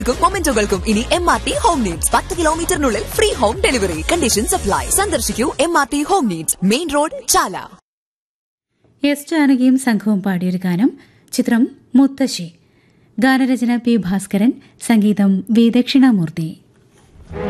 മൊമെന്റോകൾക്കും ഇനി MRT home needs 10 കിലോമീറ്ററിനുള്ളിൽ free home delivery. Conditions apply. സന്ദർശിക്കൂ MRT home needs, main road, ചാല. S ജാനകിയും സംഘവും പാടിയൊരു ഗാനം. ചിത്രം മുത്തശ്ശി. ഗാനരചന P. ഭാസ്കരൻ, സംഗീതം V. ദക്ഷിണാമൂർത്തി.